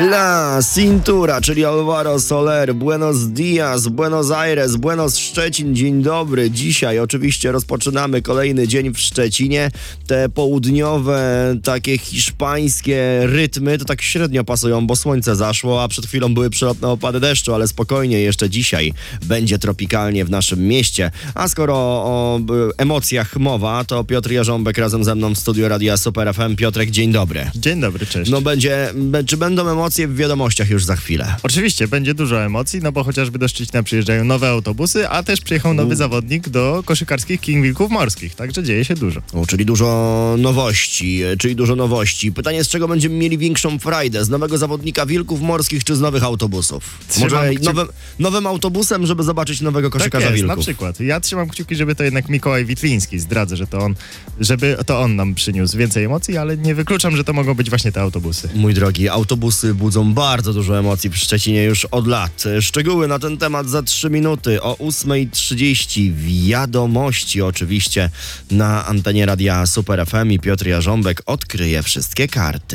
La Cintura, czyli Alvaro Soler, Buenos Dias, Buenos Aires, Buenos Szczecin, dzień dobry. Dzisiaj oczywiście rozpoczynamy kolejny dzień w Szczecinie. Te południowe, takie hiszpańskie rytmy to tak średnio pasują, bo słońce zaszło, a przed chwilą były przelotne opady deszczu, ale spokojnie, jeszcze dzisiaj będzie tropikalnie w naszym mieście. A skoro o emocjach mowa, to Piotr Jarząbek razem ze mną w studiu Radia Super FM. Piotrek, dzień dobry. Dzień dobry, cześć. No czy będą emocje w wiadomościach już za chwilę? Oczywiście, będzie dużo emocji, no bo chociażby do Szczecina przyjeżdżają nowe autobusy, a też przyjechał nowy zawodnik do koszykarskich King Wilków Morskich, także dzieje się dużo. Czyli dużo nowości. Pytanie, z czego będziemy mieli większą frajdę? Z nowego zawodnika Wilków Morskich czy z nowych autobusów? Może nowym autobusem, żeby zobaczyć nowego koszykarza tak jest, Wilków? na przykład. Ja trzymam kciuki, żeby to jednak Mikołaj Witliński, zdradzę, żeby to on nam przyniósł więcej emocji, ale nie wykluczam, że to mogą być właśnie te autobusy. Mój drogi, autobusy budzą bardzo dużo emocji w Szczecinie już od lat. Szczegóły na ten temat za 3 minuty o 8:30. Wiadomości oczywiście na antenie Radia Super FM i Piotr Jarząbek odkryje wszystkie karty.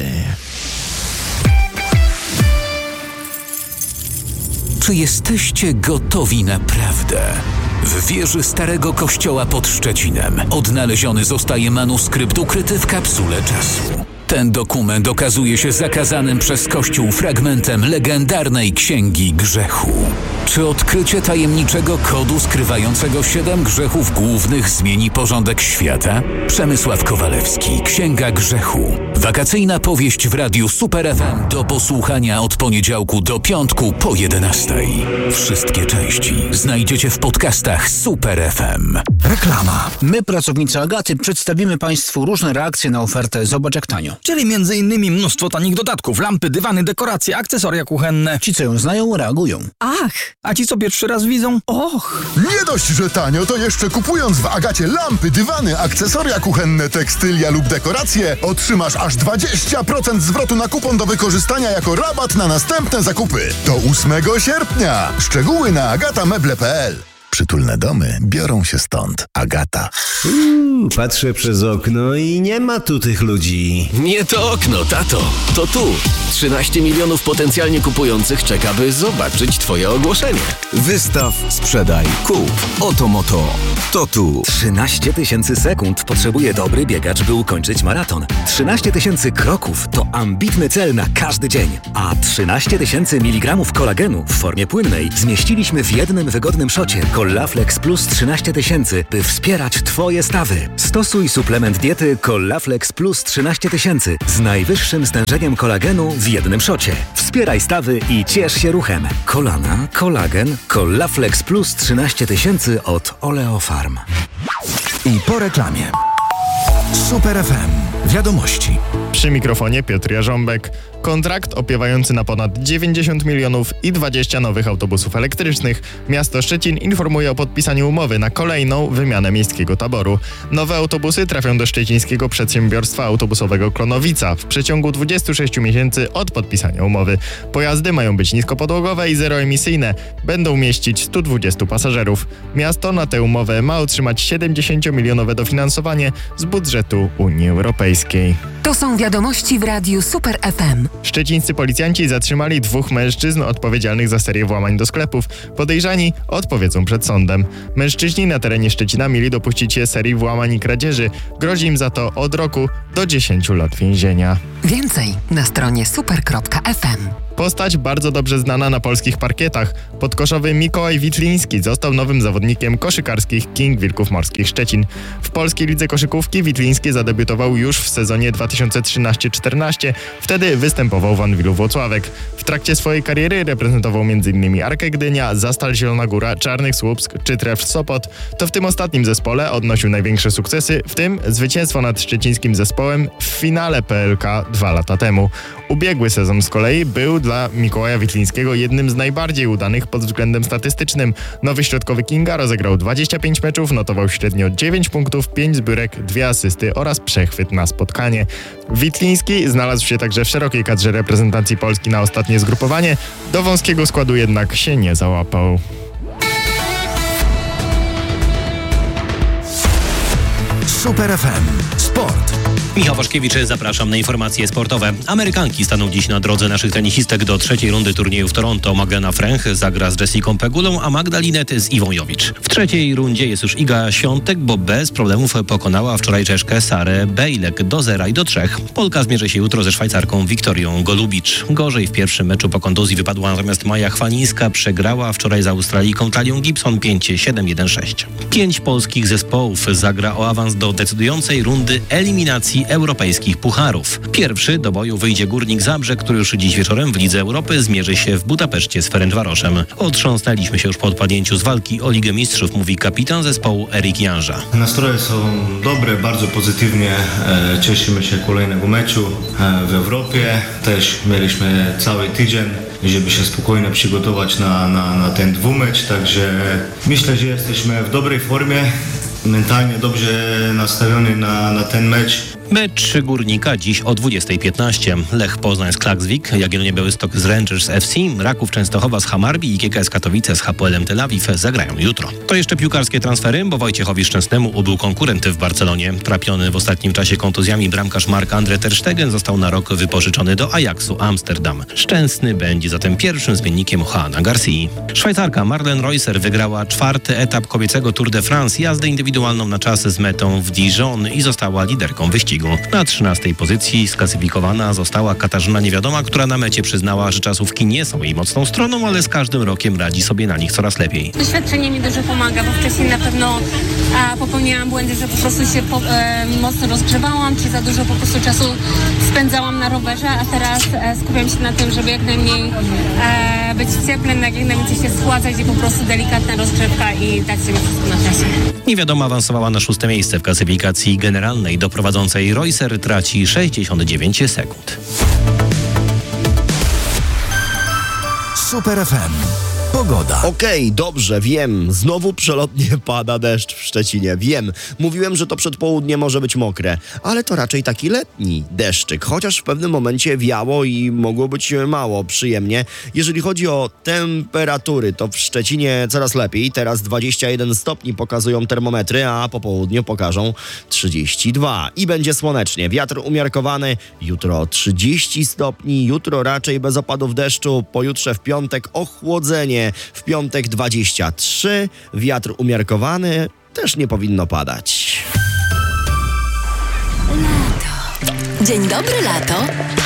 Czy jesteście gotowi na prawdę? W wieży Starego Kościoła pod Szczecinem odnaleziony zostaje manuskrypt ukryty w kapsule czasu. Ten dokument okazuje się zakazanym przez Kościół fragmentem legendarnej Księgi Grzechu. Czy odkrycie tajemniczego kodu skrywającego 7 grzechów głównych zmieni porządek świata? Przemysław Kowalewski, Księga Grzechu. Wakacyjna powieść w Radiu Super FM do posłuchania od poniedziałku do piątku po 11:00. Wszystkie części znajdziecie w podcastach Super FM. Reklama. My, pracownicy Agaty, przedstawimy Państwu różne reakcje na ofertę Zobacz jak tanio. Czyli m.in. mnóstwo tanich dodatków, lampy, dywany, dekoracje, akcesoria kuchenne. Ci, co ją znają, reagują. Ach, a ci, co pierwszy raz widzą, och. Nie dość, że tanio, to jeszcze kupując w Agacie lampy, dywany, akcesoria kuchenne, tekstylia lub dekoracje, otrzymasz aż 20% zwrotu na kupon do wykorzystania jako rabat na następne zakupy. Do 8 sierpnia. Szczegóły na agatameble.pl. Przytulne domy biorą się stąd. Agata. Patrzę przez okno i nie ma tu tych ludzi. Nie to okno, tato. To tu. 13 milionów potencjalnie kupujących czeka, by zobaczyć twoje ogłoszenie. Wystaw, sprzedaj, kup. Oto moto. To tu. 13 000 sekund potrzebuje dobry biegacz, by ukończyć maraton. 13 000 kroków to ambitny cel na każdy dzień. A 13 000 mg kolagenu w formie płynnej zmieściliśmy w jednym wygodnym szocie. Collaflex Plus 13 000, by wspierać twoje stawy. Stosuj suplement diety Collaflex Plus 13 000 z najwyższym stężeniem kolagenu w jednym szocie. Wspieraj stawy i ciesz się ruchem. Kolana, kolagen, Collaflex Plus 13 000 od Oleofarm. I po reklamie. Super FM. Wiadomości. Przy mikrofonie Piotr Jarząbek. Kontrakt opiewający na ponad 90 milionów i 20 nowych autobusów elektrycznych. Miasto Szczecin informuje o podpisaniu umowy na kolejną wymianę miejskiego taboru. Nowe autobusy trafią do szczecińskiego przedsiębiorstwa autobusowego Klonowica w przeciągu 26 miesięcy od podpisania umowy. Pojazdy mają być niskopodłogowe i zeroemisyjne. Będą mieścić 120 pasażerów. Miasto na tę umowę ma otrzymać 70-milionowe dofinansowanie z budżetu Unii Europejskiej. To są wiadomości w Radiu Super FM. Szczecińscy policjanci zatrzymali 2 mężczyzn odpowiedzialnych za serię włamań do sklepów. Podejrzani odpowiedzą przed sądem. Mężczyźni na terenie Szczecina mieli dopuścić się serii włamań i kradzieży. Grozi im za to od roku do 10 lat więzienia. Więcej na stronie super.fm. Postać bardzo dobrze znana na polskich parkietach. Podkoszowy Mikołaj Witliński został nowym zawodnikiem koszykarskich King Wilków Morskich Szczecin. W polskiej lidze koszykówki Witliński zadebiutował już w sezonie 2013-14. Wtedy występował w Anwilu Włocławek. W trakcie swojej kariery reprezentował m.in. Arkę Gdynia, Zastal Zielona Góra, Czarnych Słupsk czy Trefl Sopot. To w tym ostatnim zespole odnosił największe sukcesy, w tym zwycięstwo nad szczecińskim zespołem w finale PLK 2 lata temu. Ubiegły sezon z kolei był dla Mikołaja Witlińskiego jednym z najbardziej udanych pod względem statystycznym. Nowy środkowy Kinga rozegrał 25 meczów, notował średnio 9 punktów, 5 zbiórek, 2 asysty oraz przechwyt na spotkanie. Witliński znalazł się także w szerokiej kadrze reprezentacji Polski na ostatnie zgrupowanie. Do wąskiego składu jednak się nie załapał. Super FM. Sport. Michał Waszkiewicz, zapraszam na informacje sportowe. Amerykanki staną dziś na drodze naszych tenisistek do trzeciej rundy turnieju w Toronto. Magdalena Fręch zagra z Jessiką Pegulą, a Magda Linette z Iwą Jowicz. W trzeciej rundzie jest już Iga Świątek, bo bez problemów pokonała wczoraj Czeszkę Sarę Bejlek do 0-3. Polka zmierzy się jutro ze Szwajcarką Wiktorią Golubicz. Gorzej w pierwszym meczu po kontuzji wypadła natomiast Maja Chwalińska. Przegrała wczoraj z Australijką Talią Gibson 5-7-1-6. 5 polskich zespołów zagra o awans do decydującej rundy eliminacji europejskich pucharów. Pierwszy do boju wyjdzie Górnik Zabrze, który już dziś wieczorem w Lidze Europy zmierzy się w Budapeszcie z Ferencvaroszem. Otrząsnęliśmy się już po odpadnięciu z walki o Ligę Mistrzów, mówi kapitan zespołu Erik Janża. Nastroje są dobre, bardzo pozytywnie. Cieszymy się kolejnego meczu w Europie. Też mieliśmy cały tydzień, żeby się spokojnie przygotować na ten dwumecz, także myślę, że jesteśmy w dobrej formie. Mentalnie dobrze nastawiony na ten mecz. Mecz Górnika dziś o 20:15. Lech Poznań z Klaksvik, Jagiellonia Białystok z Rangers FC, Raków Częstochowa z Hamarbi i GKS Katowice z Hapoelem Tel Awiw zagrają jutro. To jeszcze piłkarskie transfery, bo Wojciechowi Szczęsnemu ubył konkurent w Barcelonie. Trapiony w ostatnim czasie kontuzjami bramkarz Marc-André ter Stegen został na rok wypożyczony do Ajaxu Amsterdam. Szczęsny będzie zatem pierwszym zmiennikiem Juana Garcii. Szwajcarka Marlene Reusser wygrała 4. etap kobiecego Tour de France, jazdę indywidualną na czas z metą w Dijon i została liderką wyścigu. Na 13. pozycji sklasyfikowana została Katarzyna Niewiadoma, która na mecie przyznała, że czasówki nie są jej mocną stroną, ale z każdym rokiem radzi sobie na nich coraz lepiej. Doświadczenie mi dużo pomaga, bo wcześniej na pewno popełniałam błędy, że po prostu się mocno rozgrzewałam, czy za dużo po prostu czasu spędzałam na rowerze, a teraz skupiam się na tym, żeby jak najmniej być cieplem, jak najmniej się schładzać i po prostu delikatna rozgrzewka i dać sobie wszystko na czasie. Niewiadoma awansowała na 6. miejsce w klasyfikacji generalnej. Do prowadzącej Reusser traci 69 sekund. Super FM. Pogoda. Okej, dobrze, wiem. Znowu przelotnie pada deszcz w Szczecinie. Wiem. Mówiłem, że to przedpołudnie może być mokre, ale to raczej taki letni deszczyk, chociaż w pewnym momencie wiało i mogło być mało przyjemnie. Jeżeli chodzi o temperatury, to w Szczecinie coraz lepiej. Teraz 21 stopni pokazują termometry, a po południu pokażą 32. I będzie słonecznie. Wiatr umiarkowany. Jutro 30 stopni. Jutro raczej bez opadów deszczu. Pojutrze w piątek ochłodzenie. W piątek 23, wiatr umiarkowany, też nie powinno padać. Lato. Dzień dobry, lato.